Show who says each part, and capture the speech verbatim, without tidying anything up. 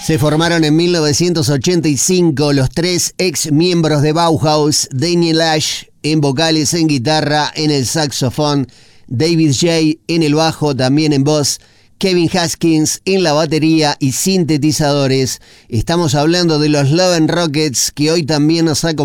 Speaker 1: Se formaron en mil novecientos ochenta y cinco los tres ex miembros de Bauhaus: Daniel Ash en vocales, en guitarra, en el saxofón, David Jay en el bajo, también en voz, Kevin Haskins en la batería y sintetizadores. Estamos hablando de los Love and Rockets, que hoy también nos acompañan.